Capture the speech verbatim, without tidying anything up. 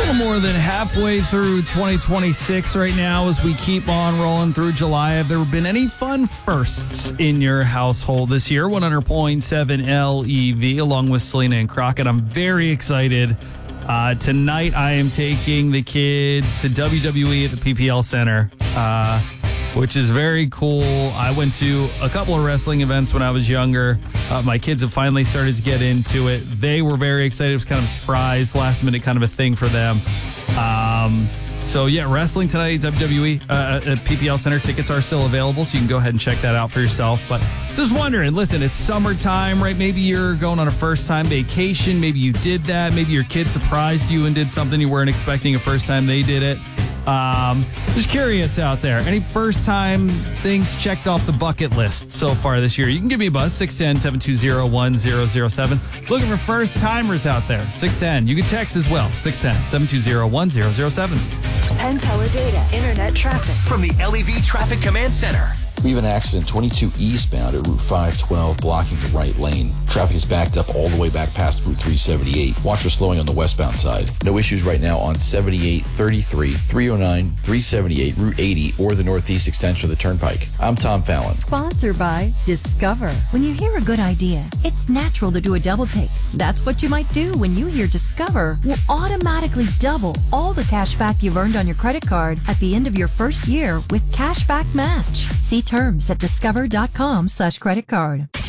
little more than halfway through twenty twenty-six right now as we keep on rolling through July. Have there been any fun firsts in your household this year? one hundred point seven L E V along with Selena and Crockett. I'm very excited. Uh, tonight I am taking the kids to W W E at the P P L Center, uh, which is very cool. I went to a couple of wrestling events when I was younger. Uh, my kids have finally started to get into it. They were very excited. It was kind of a surprise, last minute kind of a thing for them. Um, so yeah, wrestling tonight at W W E uh, at P P L Center. Tickets are still available, so you can go ahead and check that out for yourself. But just wondering, listen, it's summertime, right? Maybe you're going on a first-time vacation. Maybe you did that. Maybe your kid surprised you and did something you weren't expecting the first time they did it. Um, just curious out there. Any first-time things checked off the bucket list so far this year? You can give me a buzz, six one zero, seven two zero, one zero zero seven. Looking for first-timers out there, six one zero. You can text as well, six one zero, seven two zero, one zero zero seven. Penn Teller Data, Internet traffic. From the L E V Traffic Command Center. We have an accident twenty-two eastbound at Route five twelve blocking the right lane. Traffic is backed up all the way back past Route three seventy-eight. Watch for slowing on the westbound side. No issues right now on seventy-eight, thirty-three, three oh nine, three seventy-eight, Route eighty, or the northeast extension of the Turnpike. I'm Tom Fallon. Sponsored by Discover. When you hear a good idea, it's natural to do a double take. That's what you might do when you hear Discover will automatically double all the cash back you've earned on your credit card at the end of your first year with Cashback Match. See terms at discover.com slash credit card.